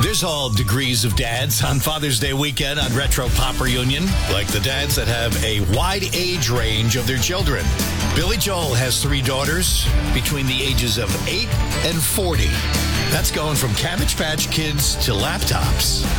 There's all degrees of dads on Father's Day weekend on Retro Pop Reunion, like the dads that have a wide age range of their children. Billy Joel has 3 daughters between the ages of 8 and 40. That's going from Cabbage Patch Kids to laptops.